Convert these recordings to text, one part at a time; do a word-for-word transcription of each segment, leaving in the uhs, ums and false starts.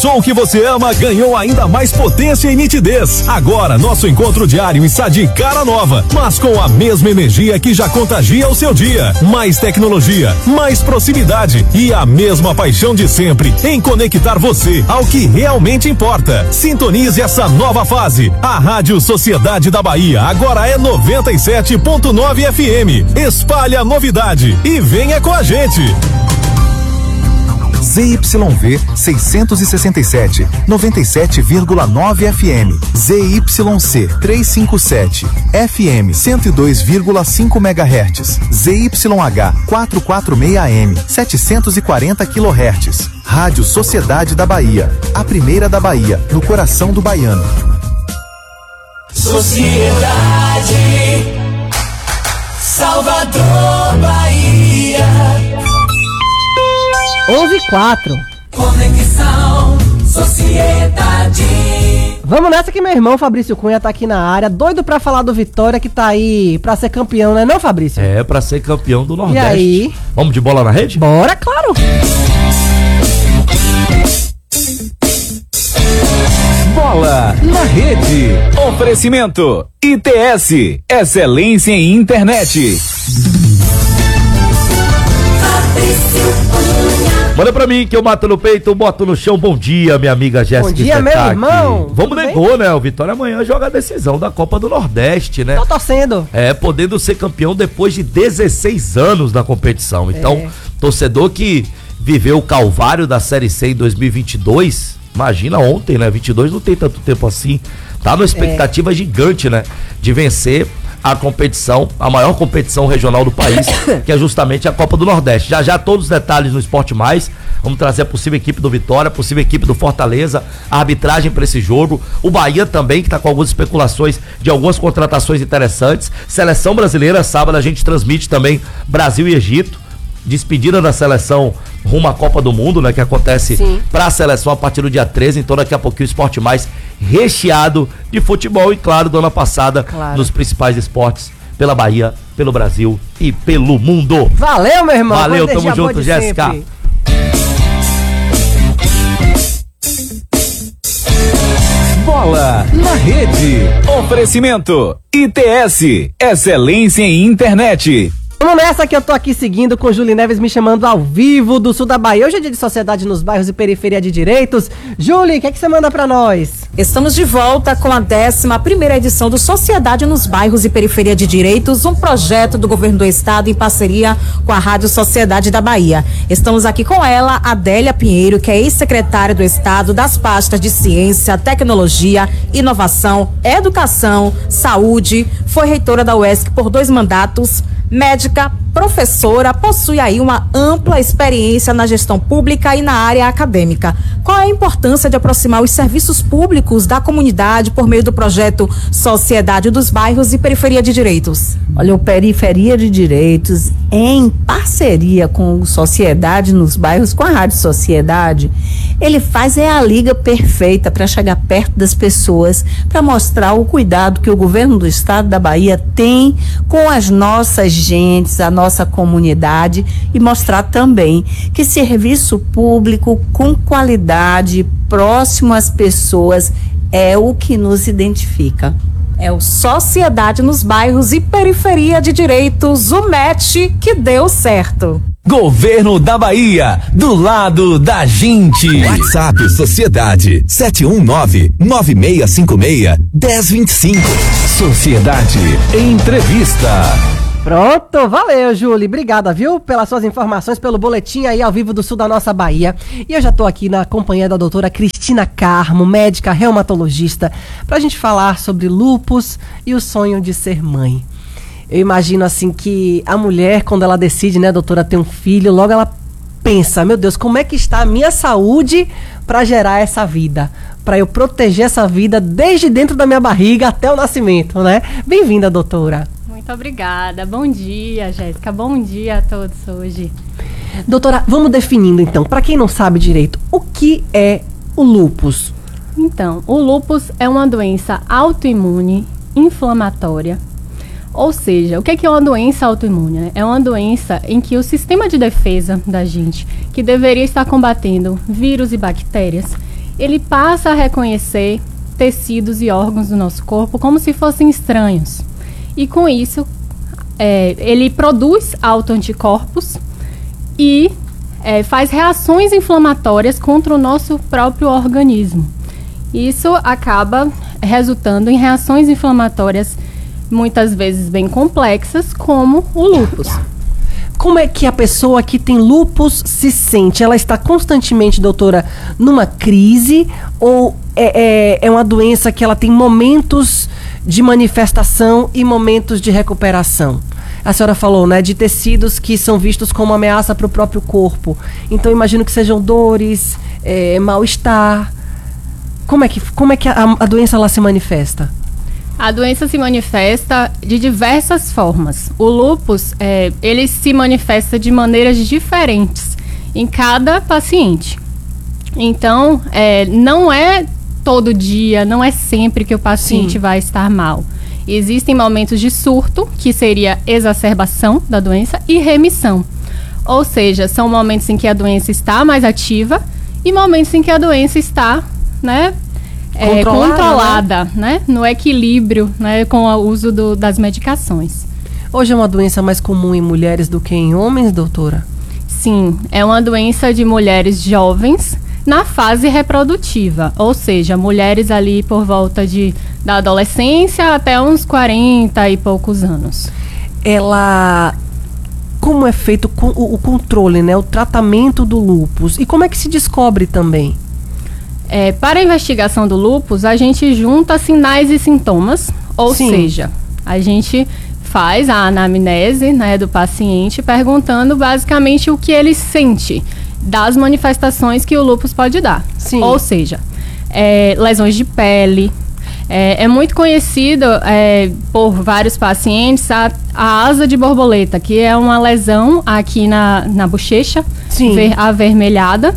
som que você ama ganhou ainda mais potência e nitidez. Agora, nosso encontro diário está de cara nova, mas com a mesma energia que já contagia o seu dia. Mais tecnologia, mais proximidade e a mesma paixão de sempre em conectar você ao que realmente importa. Sintonize essa nova fase. A Rádio Sociedade da Bahia agora é noventa e sete ponto nove F M. Espalhe a novidade e venha com a gente. Z Y V seiscentos e sessenta e sete, noventa e sete vírgula nove F M. Z Y C trezentos e cinquenta e sete, F M cento e dois vírgula cinco megahertz. Z Y H quatrocentos e quarenta e seis A M, setecentos e quarenta quilohertz. Rádio Sociedade da Bahia, a primeira da Bahia, no coração do baiano. Sociedade Salvador, Bahia. onze e quatro. Conexão Sociedade. Vamos nessa que meu irmão Fabrício Cunha tá aqui na área, doido pra falar do Vitória, que tá aí pra ser campeão, né não, Fabrício? É, pra ser campeão do Nordeste. E aí? Vamos de bola na rede? Bora, claro! Bola na rede. Oferecimento I T S, excelência em internet. Manda pra mim que eu mato no peito, boto no chão. Bom dia, minha amiga Jéssica. Bom dia, meu irmão. Vamos negou, né? O Vitória amanhã joga a decisão da Copa do Nordeste, né? Tô torcendo. É, podendo ser campeão depois de dezesseis anos na competição. Então, é. torcedor que viveu o calvário da Série C em dois mil e vinte e dois, imagina ontem, né? vinte e dois não tem tanto tempo assim. Tá numa expectativa é. gigante, né? De vencer a competição, a maior competição regional do país, que é justamente a Copa do Nordeste. Já já todos os detalhes no Esporte Mais. Vamos trazer a possível equipe do Vitória, a possível equipe do Fortaleza, a arbitragem para esse jogo. O Bahia também, que está com algumas especulações de algumas contratações interessantes. Seleção brasileira, sábado a gente transmite também Brasil e Egito. Despedida da seleção rumo à Copa do Mundo, né? Que acontece para a seleção a partir do dia treze. Então daqui a pouquinho o Esporte Mais recheado de futebol e, claro, do ano passado, claro, nos principais esportes pela Bahia, pelo Brasil e pelo mundo. Valeu, meu irmão. Valeu, tamo junto, Jéssica. Sempre. Bola na rede. Oferecimento I T S, excelência em internet. Vamos nessa que eu tô aqui seguindo com Júlia Neves me chamando ao vivo do sul da Bahia. Hoje é dia de sociedade nos bairros e periferia de direitos. Júlia, o que é que você manda pra nós? Estamos de volta com a décima primeira edição do Sociedade nos Bairros e Periferia de Direitos, um projeto do governo do estado em parceria com a Rádio Sociedade da Bahia. Estamos aqui com ela, Adélia Pinheiro, que é ex-secretária do estado das pastas de Ciência, Tecnologia, Inovação, Educação, Saúde, foi reitora da U E S C por dois mandatos, médica, professora, possui aí uma ampla experiência na gestão pública e na área acadêmica. Qual é a importância de aproximar os serviços públicos da comunidade por meio do projeto Sociedade dos Bairros e Periferia de Direitos? Olha, o Periferia de Direitos, em parceria com Sociedade nos Bairros, com a Rádio Sociedade, ele faz é a liga perfeita para chegar perto das pessoas, para mostrar o cuidado que o governo do estado da Bahia tem com as nossas gentes, a nossa comunidade, e mostrar também que serviço público com qualidade, próximo às pessoas, é o que nos identifica. É o Sociedade nos Bairros e Periferia de Direitos, o match que deu certo. Governo da Bahia, do lado da gente. WhatsApp Sociedade sete um nove, nove seis cinco seis, um zero dois cinco. Sociedade Entrevista. Pronto, valeu, Júlia. Obrigada, viu, pelas suas informações, pelo boletim aí ao vivo do sul da nossa Bahia. E eu já tô aqui na companhia da doutora Cristina Carmo, médica reumatologista, pra gente falar sobre lúpus e o sonho de ser mãe. Eu imagino, assim, que a mulher, quando ela decide, né, doutora, ter um filho, logo ela pensa, meu Deus, como é que está a minha saúde pra gerar essa vida? Pra eu proteger essa vida desde dentro da minha barriga até o nascimento, né? Bem-vinda, doutora. Muito obrigada. Bom dia, Jéssica. Bom dia a todos hoje. Doutora, vamos definindo então, para quem não sabe direito, o que é o lúpus? Então, o lúpus é uma doença autoimune inflamatória. Ou seja, o que é uma doença autoimune? Né? É uma doença em que o sistema de defesa da gente, que deveria estar combatendo vírus e bactérias, ele passa a reconhecer tecidos e órgãos do nosso corpo como se fossem estranhos. E com isso, é, ele produz autoanticorpos e é, faz reações inflamatórias contra o nosso próprio organismo. Isso acaba resultando em reações inflamatórias muitas vezes bem complexas, como o lúpus. Como é que a pessoa que tem lúpus se sente? Ela está constantemente, doutora, numa crise ou é, é, é uma doença que ela tem momentos de manifestação e momentos de recuperação? A senhora falou, né, de tecidos que são vistos como ameaça para o próprio corpo. Então, imagino que sejam dores, é, mal-estar. Como é que, como é que a, a doença ela se manifesta? A doença se manifesta de diversas formas. O lúpus, é, ele se manifesta de maneiras diferentes em cada paciente. Então, é, não é todo dia, não é sempre que o paciente Sim. vai estar mal. Existem momentos de surto, que seria exacerbação da doença, e remissão. Ou seja, são momentos em que a doença está mais ativa e momentos em que a doença está, né, é, controlada, controlada né? né, no equilíbrio, né, com o uso do, das medicações. Hoje é uma doença mais comum em mulheres do que em homens, doutora? Sim, é uma doença de mulheres jovens na fase reprodutiva, ou seja, mulheres ali por volta de, da adolescência até uns quarenta e poucos anos. Ela... Como é feito o, o controle, né, o tratamento do lúpus? E como é que se descobre também? É, para a investigação do lúpus, a gente junta sinais e sintomas, ou Sim. seja, a gente faz a anamnese, né, do paciente, perguntando basicamente o que ele sente das manifestações que o lúpus pode dar. Sim. Ou seja, é, lesões de pele. É, é muito conhecido é, por vários pacientes a, a asa de borboleta, que é uma lesão aqui na, na bochecha, ver, avermelhada.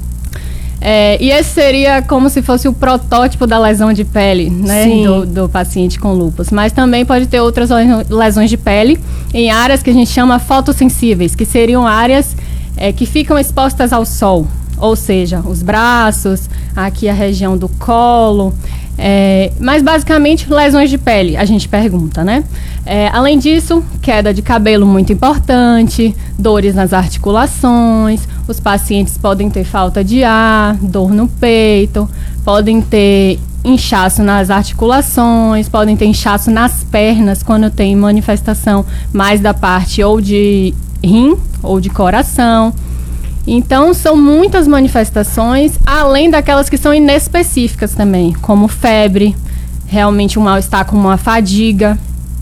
É, e esse seria como se fosse o protótipo da lesão de pele, né, do, do paciente com lúpus. Mas também pode ter outras lesões de pele em áreas que a gente chama fotossensíveis, que seriam áreas é, que ficam expostas ao sol. Ou seja, os braços, aqui a região do colo. É, mas basicamente lesões de pele, a gente pergunta, né? É, além disso, queda de cabelo muito importante, dores nas articulações, os pacientes podem ter falta de ar, dor no peito, podem ter inchaço nas articulações, podem ter inchaço nas pernas quando tem manifestação mais da parte ou de rim ou de coração. Então, são muitas manifestações, além daquelas que são inespecíficas também, como febre, realmente um mal-estar como uma fadiga.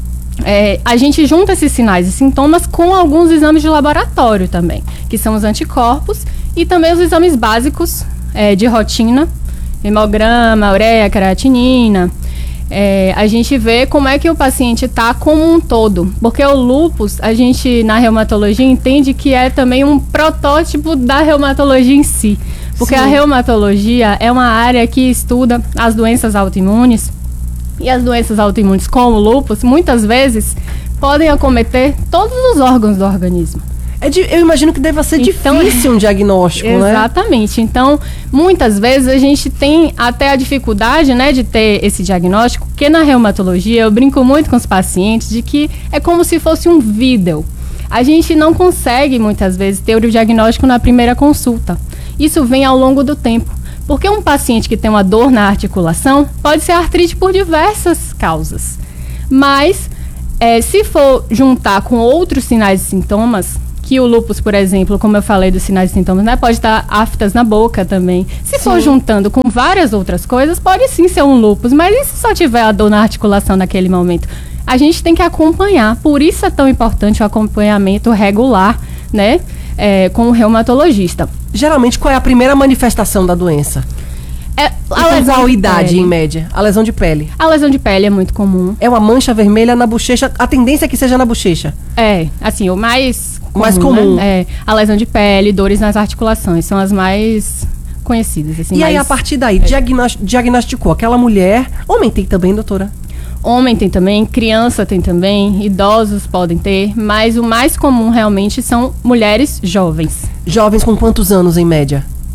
É, a gente junta esses sinais e sintomas com alguns exames de laboratório também, que são os anticorpos e também os exames básicos é, de rotina, hemograma, ureia, creatinina. É, a gente vê como é que o paciente está como um todo, porque o lúpus, a gente na reumatologia entende que é também um protótipo da reumatologia em si, porque Sim. a reumatologia é uma área que estuda as doenças autoimunes, e as doenças autoimunes como o lúpus, muitas vezes, podem acometer todos os órgãos do organismo. É de, eu imagino que deva ser então, difícil um diagnóstico, exatamente. né? Exatamente. Então, muitas vezes a gente tem até a dificuldade, né, de ter esse diagnóstico, porque na reumatologia eu brinco muito com os pacientes de que é como se fosse um vídeo. A gente não consegue, muitas vezes, ter o diagnóstico na primeira consulta. Isso vem ao longo do tempo. Porque um paciente que tem uma dor na articulação pode ser artrite por diversas causas. Mas, é, se for juntar com outros sinais e sintomas, que o lúpus, por exemplo, como eu falei dos sinais e sintomas, né, pode estar aftas na boca também. Se sim. for juntando com várias outras coisas, pode sim ser um lúpus. Mas e se só tiver a dor na articulação naquele momento? A gente tem que acompanhar. Por isso é tão importante o acompanhamento regular, né, é, com o reumatologista. Geralmente, qual é a primeira manifestação da doença? É, a lesão qual idade, pele. Em média? A lesão de pele. A lesão de pele é muito comum. É uma mancha vermelha na bochecha. A tendência é que seja na bochecha. É, assim, o mais comum, mais comum. Né? É, a lesão de pele, dores nas articulações, são as mais conhecidas. Assim, e mais, aí, a partir daí, é. diagnosti- diagnosticou aquela mulher. Homem tem também, doutora? Homem tem também, criança tem também, idosos podem ter, mas o mais comum realmente são mulheres jovens. Jovens com quantos anos, em média?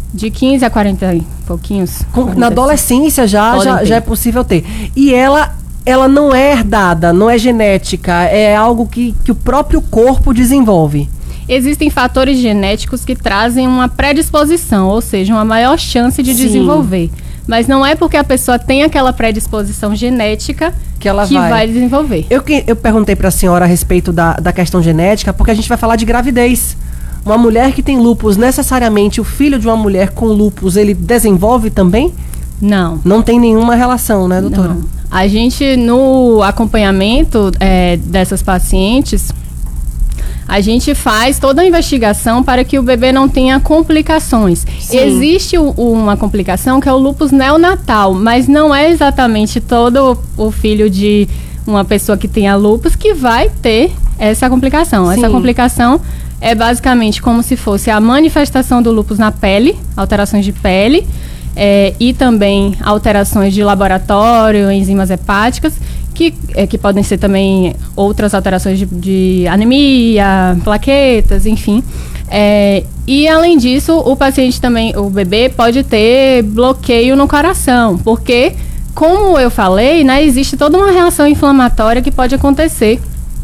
De quinze a quarenta e pouquinhos. Com, na adolescência já, já, já é possível ter. E ela, ela não é herdada, não é genética, é algo que, que o próprio corpo desenvolve. Existem fatores genéticos que trazem uma predisposição, ou seja, uma maior chance de Sim. desenvolver. Mas não é porque a pessoa tem aquela predisposição genética que ela que vai. vai desenvolver. Eu, eu perguntei para a senhora a respeito da, da questão genética, porque a gente vai falar de gravidez. Uma mulher que tem lúpus, necessariamente o filho de uma mulher com lúpus, ele desenvolve também? Não. Não tem nenhuma relação, né, doutora? Não. A gente, no acompanhamento é, dessas pacientes, a gente faz toda a investigação para que o bebê não tenha complicações. Sim. Existe o, uma complicação que é o lúpus neonatal, mas não é exatamente todo o filho de uma pessoa que tenha lúpus que vai ter essa complicação. Sim. Essa complicação é basicamente como se fosse a manifestação do lúpus na pele, alterações de pele, é, e também alterações de laboratório, enzimas hepáticas, Que, é, que podem ser também outras alterações de, de anemia, plaquetas, enfim. É, e além disso, o paciente também, o bebê, pode ter bloqueio no coração, porque, como eu falei, né, existe toda uma reação inflamatória que pode acontecer.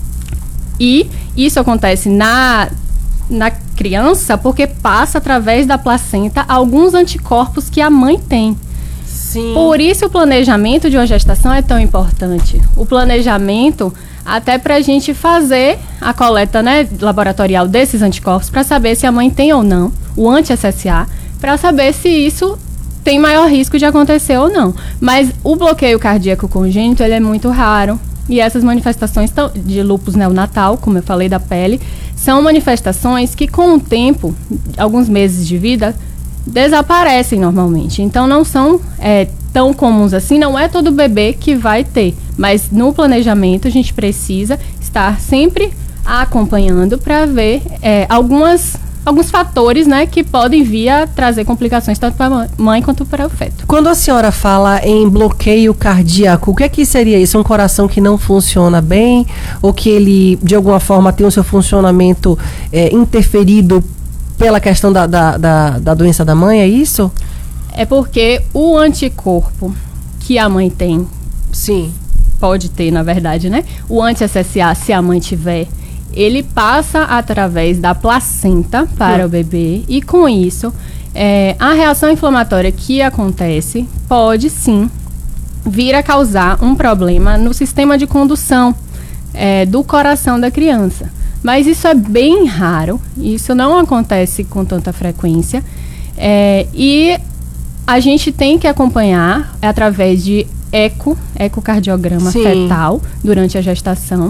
E isso acontece na, na criança porque passa através da placenta alguns anticorpos que a mãe tem. Sim. Por isso o planejamento de uma gestação é tão importante. O planejamento até para a gente fazer a coleta, né, laboratorial desses anticorpos para saber se a mãe tem ou não o anti-S S A, para saber se isso tem maior risco de acontecer ou não. Mas o bloqueio cardíaco congênito, ele é muito raro. E essas manifestações de lúpus neonatal, como eu falei da pele, são manifestações que com o tempo, alguns meses de vida, desaparecem normalmente. Então não são é, tão comuns assim, não é todo bebê que vai ter. Mas no planejamento a gente precisa estar sempre acompanhando para ver é, algumas, alguns fatores, né, que podem vir a trazer complicações tanto para a mãe quanto para o feto. Quando a senhora fala em bloqueio cardíaco, o que é que seria isso? Um coração que não funciona bem ou que ele de alguma forma tem o seu funcionamento é, interferido pela questão da, da, da, da doença da mãe, é isso? É porque o anticorpo que a mãe tem, sim, pode ter, na verdade, né? O anti-S S A, se a mãe tiver, ele passa através da placenta para hum. o bebê e, com isso, é, a reação inflamatória que acontece pode, sim, vir a causar um problema no sistema de condução é, do coração da criança. Mas isso é bem raro, isso não acontece com tanta frequência, é, e a gente tem que acompanhar através de eco, ecocardiograma Sim. fetal durante a gestação,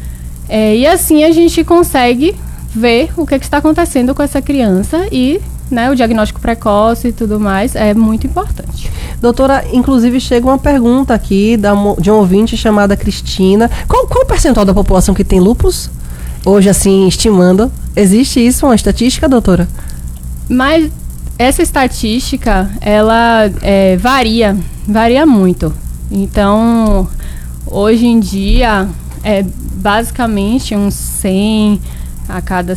é, e assim a gente consegue ver o que, que está acontecendo com essa criança e, né, o diagnóstico precoce e tudo mais é muito importante. Doutora, inclusive chega uma pergunta aqui da, de um ouvinte chamada Cristina. Qual, qual o percentual da população que tem lúpus? Hoje, assim, estimando, existe isso, uma estatística, doutora? Mas essa estatística, ela é, varia, varia muito. Então, hoje em dia, é basicamente uns cem a cada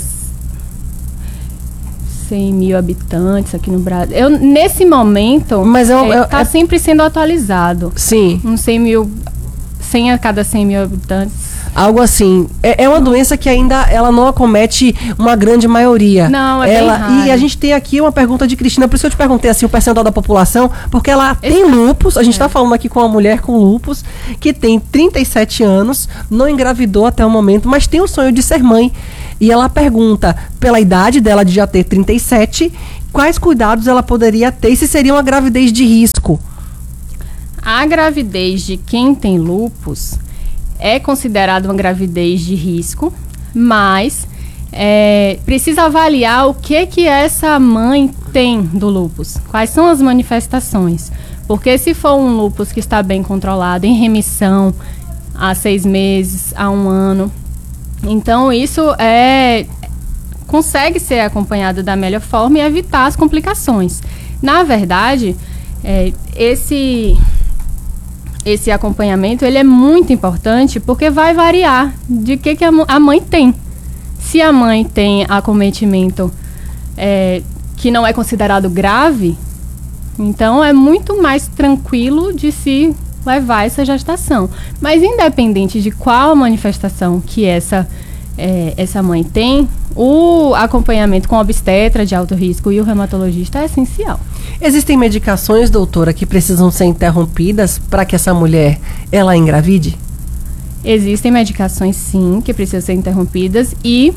cem mil habitantes aqui no Brasil. Eu, nesse momento, Mas é, é, é, tá é... sempre sendo atualizado. Sim. Uns cem mil, cem a cada cem mil habitantes. Algo assim. É, é uma doença que ainda ela não acomete uma grande maioria. Não, é ela, bem raro. E a gente tem aqui uma pergunta de Cristina, por isso que eu te perguntei assim, o percentual da população, porque ela tem lúpus, a gente está é. falando aqui com uma mulher com lúpus, que tem trinta e sete anos, não engravidou até o momento, mas tem o sonho de ser mãe. E ela pergunta, pela idade dela de já ter trinta e sete, quais cuidados ela poderia ter e se seria uma gravidez de risco? A gravidez de quem tem lúpus é considerada uma gravidez de risco, mas é, precisa avaliar o que que essa mãe tem do lúpus, quais são as manifestações, porque se for um lúpus que está bem controlado, em remissão há seis meses, há um ano, então isso é, consegue ser acompanhado da melhor forma e evitar as complicações. Na verdade, é, esse... Esse acompanhamento, ele é muito importante porque vai variar de que, que a, a mãe tem. Se a mãe tem acometimento é, que não é considerado grave, então é muito mais tranquilo de se levar essa gestação. Mas independente de qual manifestação que essa, é, essa mãe tem, o acompanhamento com o obstetra de alto risco e o reumatologista é essencial. Existem medicações, doutora, que precisam ser interrompidas para que essa mulher, ela engravide? Existem medicações, sim, que precisam ser interrompidas e,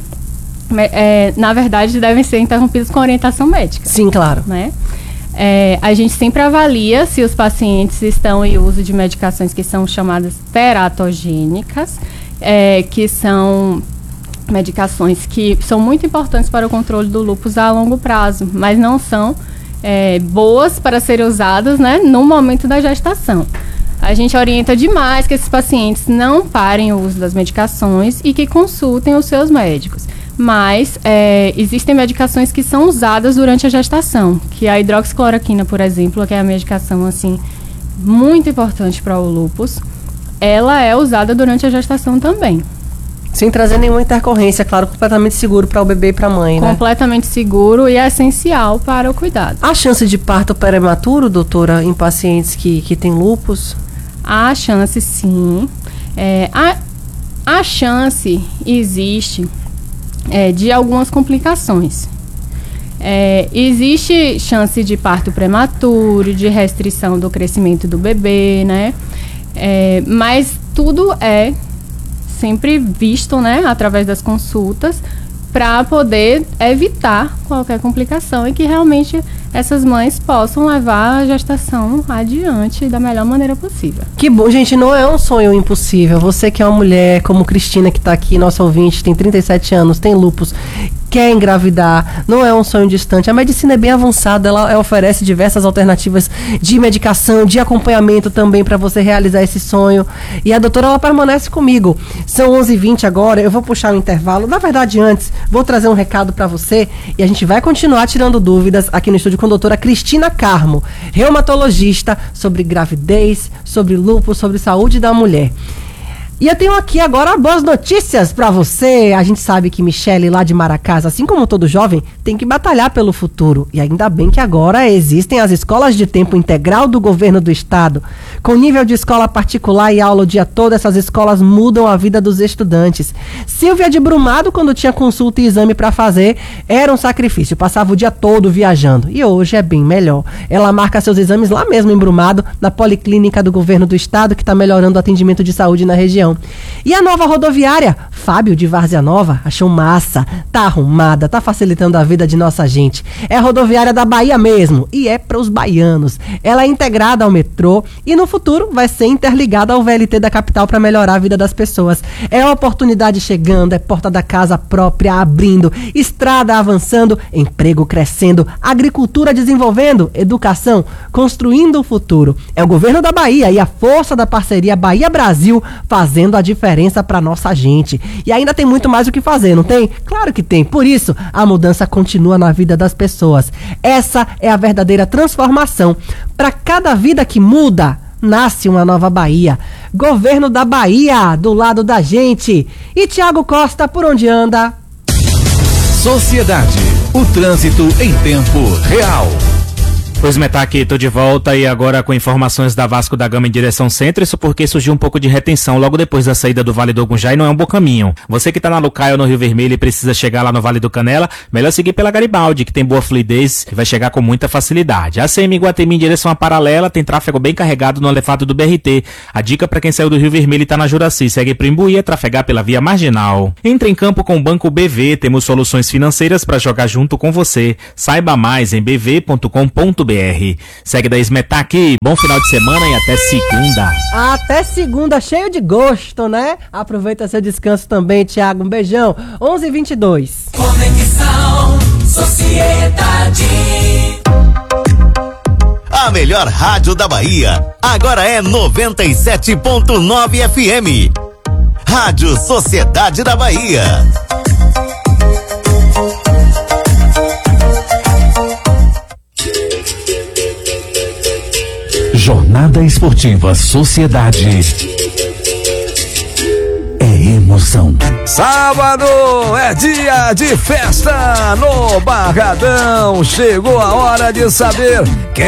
é, na verdade, devem ser interrompidas com orientação médica. Sim, claro. Né? É, a gente sempre avalia se os pacientes estão em uso de medicações que são chamadas teratogênicas, é, que são medicações que são muito importantes para o controle do lúpus a longo prazo, mas não são é, boas para serem usadas, né, no momento da gestação. A gente orienta demais que esses pacientes não parem o uso das medicações e que consultem os seus médicos. Mas é, existem medicações que são usadas durante a gestação, que é a hidroxicloroquina, por exemplo, que é a medicação assim, muito importante para o lúpus, ela é usada durante a gestação também. Sem trazer nenhuma intercorrência, claro, completamente seguro para o bebê e para a mãe, né? Completamente seguro e é essencial para o cuidado. Há chance de parto prematuro, doutora, em pacientes que, que têm lúpus? Há chance, sim. É, a, a chance existe é, de algumas complicações. É, existe chance de parto prematuro, de restrição do crescimento do bebê, né? É, mas tudo é sempre visto, né, através das consultas, para poder evitar qualquer complicação e que realmente essas mães possam levar a gestação adiante da melhor maneira possível. Que bom, gente, não é um sonho impossível. Você que é uma mulher como Cristina, que está aqui, nossa ouvinte, tem trinta e sete anos, tem lúpus, quer engravidar, não é um sonho distante. A medicina é bem avançada, ela oferece diversas alternativas de medicação, de acompanhamento também para você realizar esse sonho. E a doutora, ela permanece comigo. São onze e vinte agora, eu vou puxar o intervalo. Na verdade, antes, vou trazer um recado para você e a gente vai continuar tirando dúvidas aqui no estúdio com a doutora Cristina Carmo, reumatologista, sobre gravidez, sobre lúpus, sobre saúde da mulher. E eu tenho aqui agora boas notícias pra você. A gente sabe que Michele, lá de Maracás, assim como todo jovem, tem que batalhar pelo futuro. E ainda bem que agora existem as escolas de tempo integral do governo do estado. Com nível de escola particular e aula o dia todo, essas escolas mudam a vida dos estudantes. Silvia de Brumado, quando tinha consulta e exame pra fazer, era um sacrifício. Passava o dia todo viajando. E hoje é bem melhor. Ela marca seus exames lá mesmo em Brumado, na Policlínica do governo do estado, que está melhorando o atendimento de saúde na região. E a nova rodoviária, Fábio de Várzea Nova, achou massa, tá arrumada, tá facilitando a vida de nossa gente. É a rodoviária da Bahia mesmo, e é para os baianos. Ela é integrada ao metrô e no futuro vai ser interligada ao V L T da capital para melhorar a vida das pessoas. É oportunidade chegando, é porta da casa própria abrindo, estrada avançando, emprego crescendo, agricultura desenvolvendo, educação construindo o futuro. É o governo da Bahia e a força da parceria Bahia-Brasil fazendo a diferença para nossa gente. E ainda tem muito mais o que fazer, não tem? Claro que tem. Por isso, a mudança continua na vida das pessoas. Essa é a verdadeira transformação. Para cada vida que muda, nasce uma nova Bahia. Governo da Bahia, do lado da gente. E Tiago Costa, por onde anda? Sociedade. O trânsito em tempo real. Pois Metá aqui, tô de volta e agora com informações da Vasco da Gama em direção centro, isso porque surgiu um pouco de retenção logo depois da saída do Vale do Gunjá e não é um bom caminho. Você que tá na Lucaia ou no Rio Vermelho e precisa chegar lá no Vale do Canela, melhor seguir pela Garibaldi, que tem boa fluidez e vai chegar com muita facilidade. A C M Guatemi em direção à Paralela tem tráfego bem carregado no elevado do B R T. A dica para quem saiu do Rio Vermelho e tá na Juraci, segue para Imbuí a trafegar pela via marginal. Entre em campo com o Banco B V, temos soluções financeiras para jogar junto com você. Saiba mais em b v ponto com ponto b r. Segue da Esmetá aqui, bom final de semana e até segunda. Até segunda, cheio de gosto, né? Aproveita seu descanso também, Thiago. Um beijão. onze e vinte e dois. Conexão Sociedade. A melhor rádio da Bahia agora é noventa e sete ponto nove F M. Rádio Sociedade da Bahia. Jornada Esportiva Sociedade. É emoção. Sábado é dia de festa no Barradão. Chegou a hora de saber quem